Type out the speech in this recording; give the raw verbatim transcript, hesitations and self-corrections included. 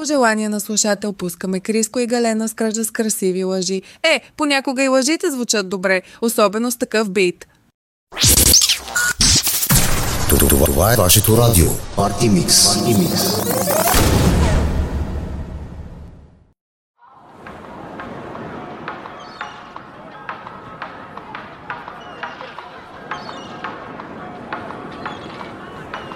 По желание на слушател пускаме Криско и Галена скръжа с красиви лъжи. Е, понякога и лъжите звучат добре, особено с такъв бит. Това е вашето радио. Парти Микс.